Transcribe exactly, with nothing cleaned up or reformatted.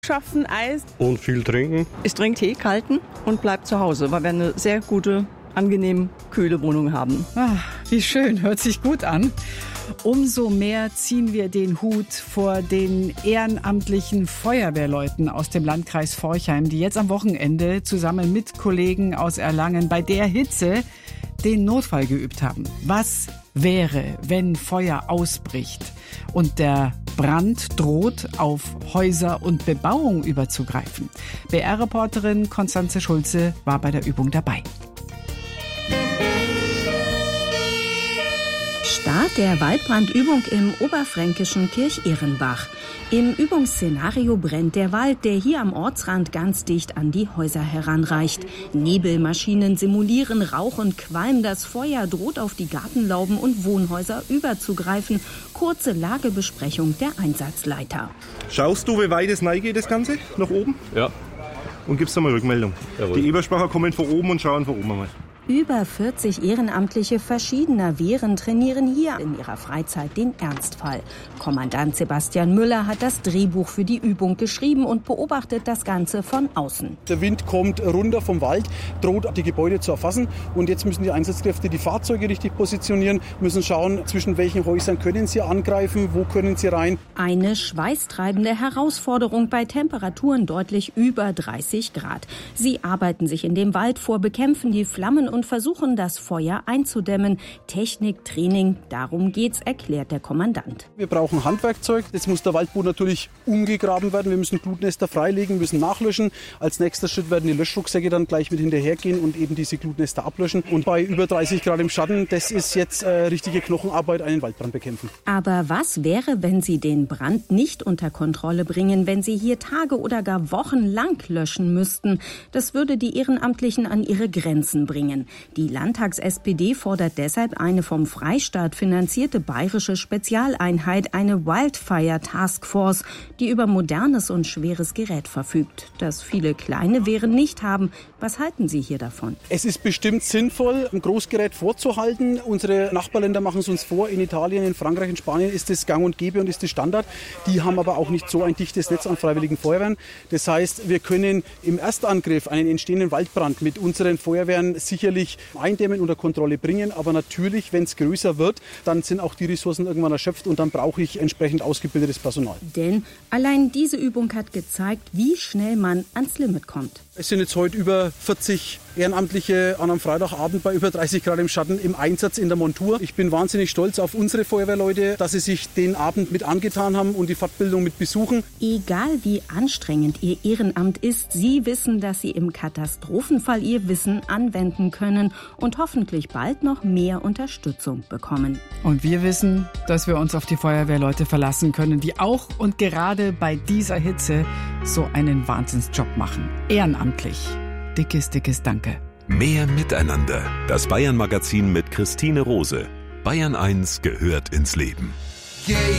Schaffen Eis. Und viel trinken. Ich trinke Tee, kalten und bleib zu Hause, weil wir eine sehr gute, angenehm kühle Wohnung haben. Ach, wie schön, hört sich gut an. Umso mehr ziehen wir den Hut vor den ehrenamtlichen Feuerwehrleuten aus dem Landkreis Forchheim, die jetzt am Wochenende zusammen mit Kollegen aus Erlangen bei der Hitze den Notfall geübt haben. Was wäre, wenn Feuer ausbricht und der Brand droht, auf Häuser und Bebauung überzugreifen? B R-Reporterin Konstanze Schulze war bei der Übung dabei. Start der Waldbrandübung im oberfränkischen Kirchehrenbach. Im Übungsszenario brennt der Wald, der hier am Ortsrand ganz dicht an die Häuser heranreicht. Nebelmaschinen simulieren Rauch und Qualm. Das Feuer droht auf die Gartenlauben und Wohnhäuser überzugreifen. Kurze Lagebesprechung der Einsatzleiter. Schaust du, wie weit es reingeht, das Ganze? Nach oben? Ja. Und gibst da mal Rückmeldung. Jawohl. Die Eberspacher kommen von oben und schauen von oben einmal. Über vierzig Ehrenamtliche verschiedener Wehren trainieren hier in ihrer Freizeit den Ernstfall. Kommandant Sebastian Müller hat das Drehbuch für die Übung geschrieben und beobachtet das Ganze von außen. Der Wind kommt runter vom Wald, droht die Gebäude zu erfassen. Und jetzt müssen die Einsatzkräfte die Fahrzeuge richtig positionieren, müssen schauen, zwischen welchen Häusern können sie angreifen, wo können sie rein. Eine schweißtreibende Herausforderung bei Temperaturen deutlich über dreißig Grad. Sie arbeiten sich in dem Wald vor, bekämpfen die Flammen und versuchen, das Feuer einzudämmen. Technik, Training, darum geht's, erklärt der Kommandant. Wir brauchen Handwerkzeug. Jetzt muss der Waldboden natürlich umgegraben werden. Wir müssen Glutnester freilegen, müssen nachlöschen. Als nächster Schritt werden die Löschrucksäcke dann gleich mit hinterhergehen und eben diese Glutnester ablöschen. Und bei über dreißig Grad im Schatten, das ist jetzt äh, richtige Knochenarbeit, einen Waldbrand bekämpfen. Aber was wäre, wenn Sie den Brand nicht unter Kontrolle bringen, wenn Sie hier Tage oder gar Wochen lang löschen müssten? Das würde die Ehrenamtlichen an ihre Grenzen bringen. Die Landtags-S P D fordert deshalb eine vom Freistaat finanzierte bayerische Spezialeinheit, eine Wildfire Taskforce, die über modernes und schweres Gerät verfügt, das viele kleine Wehren nicht haben. Was halten Sie hier davon? Es ist bestimmt sinnvoll, ein Großgerät vorzuhalten. Unsere Nachbarländer machen es uns vor. In Italien, in Frankreich, in Spanien ist es gang und gäbe und ist es Standard. Die haben aber auch nicht so ein dichtes Netz an freiwilligen Feuerwehren. Das heißt, wir können im Erstangriff einen entstehenden Waldbrand mit unseren Feuerwehren sicherlich eindämmen, unter Kontrolle bringen. Aber natürlich, wenn es größer wird, dann sind auch die Ressourcen irgendwann erschöpft und dann brauche ich entsprechend ausgebildetes Personal. Denn allein diese Übung hat gezeigt, wie schnell man ans Limit kommt. Es sind jetzt heute über vierzig Ehrenamtliche an einem Freitagabend bei über dreißig Grad im Schatten im Einsatz in der Montur. Ich bin wahnsinnig stolz auf unsere Feuerwehrleute, dass sie sich den Abend mit angetan haben und die Fortbildung mit besuchen. Egal wie anstrengend Ihr Ehrenamt ist, Sie wissen, dass Sie im Katastrophenfall Ihr Wissen anwenden können und hoffentlich bald noch mehr Unterstützung bekommen. Und wir wissen, dass wir uns auf die Feuerwehrleute verlassen können, die auch und gerade bei dieser Hitze so einen Wahnsinnsjob machen. Ehrenamtlich. Dickes, dickes Danke. Mehr Miteinander. Das Bayern-Magazin mit Christine Rose. Bayern eins gehört ins Leben.